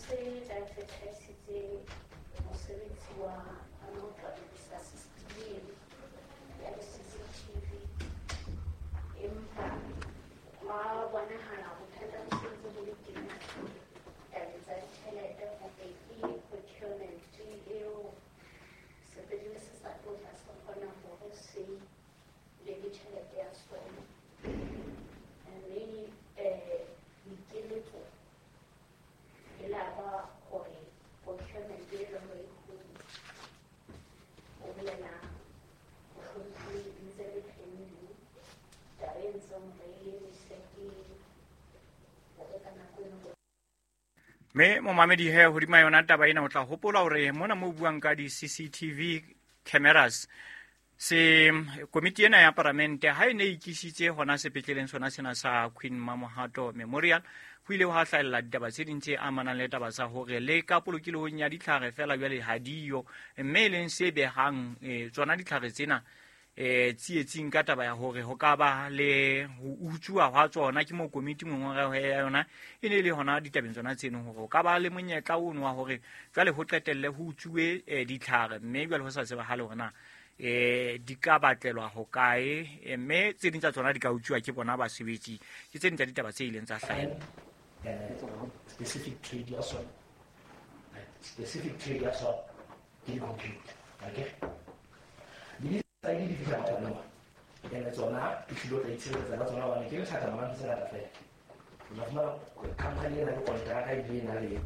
se da advertisitse mosebetsi wa anotlabisa system ya CCTV empa wa bonahala bothata bo sentse bo le teng tabeng tsa ditjhelete ho procurement eo sepetlele se sa tlo tla se kgona hore se le ditjhelete ya sona mme dikeletso e la ba hore procurement e le hore o bolela mohlomong ntse le family tabeng tse mre le seke hore ka nako e nngwe me momamedi he hodima yona taba ena o tla hopola hore mona mo buang ka di CCTV cameras se komiti ena ya parlamente ha ene ikisitse hona sepetleleng sona sena sa Queen Mamohato Memorial ho ile ha hlahella ditaba tse ding tse amanang le taba sa hore le ka polokilong ya ditlhare fela jwale ha diyo mme leng se behang tsona ditlhare tsena tsietsing ka taba ya hore ho ka ba le ho utsuwa hwa tsona ke mo komiti ngongorego ya yona e ne le hona ditabeng tsona tseno hore ho ka ba le monyetla ono wa hore jwale ho qetelle ho utsuwe ditlhare mme jwale ho sa tsebahale hona di ka batlelwa ho kae mme tse ding tsa tsona di ka utsuwa ke bona basebetsi ke tse ding tsa ditaba tse ileng tsa hlahella specific trade ya sona ke di-computer okay tsa di fihla tsona ene tsona ke tlilo tla itshireletsa ka tsona hobane ke lethata mamanto se ngata fela o fumana company ena le kontraka ebile e na le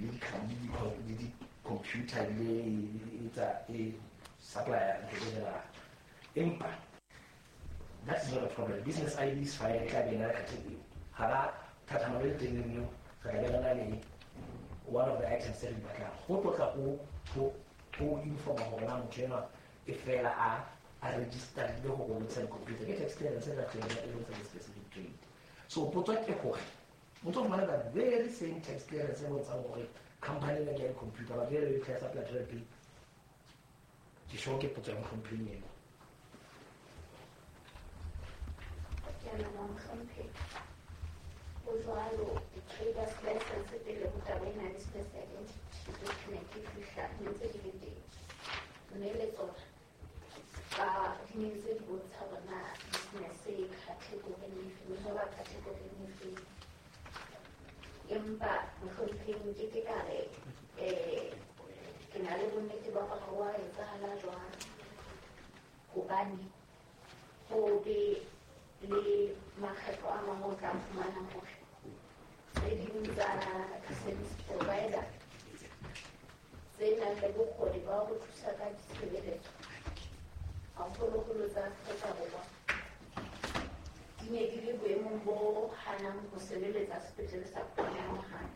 di-computer e supplier ntho tse jela empa that is not a problem. Business ID is fine e tla be ena le kgatheng eo ga ba thathama le teng eo re ka lebana le one of the items tse re di batlang go tlotla go informa gore na motho enwa e fela a register le go bontsha computer ke experience e rateng ya e bontsha specific trade so potso ke gore motho o fumana that very same experience e bontshang gore company e ke computer ba very clear supply trade ke sure ke potso ya company eno yana monghlompe o jwalo di-traders license pele ho taba ena le space identity document e fihla ntse di le teng mme le tsona ka di ntse di bontsha bona business e category e feng ba category e feng empa mohlompheng ke kare ke na le bonnete ba gore wa etsahala jwang hobane ho be le makgetlo a mangwe o tla fumanang hore tse ding tsa service provider tse nang le bokgoni ba go thusa ka ditshebeletso haholoholo tsa Afrika Borwa di ne di le boemong bo hanang ho sebeletsa sepetlele sa Queen Mamohato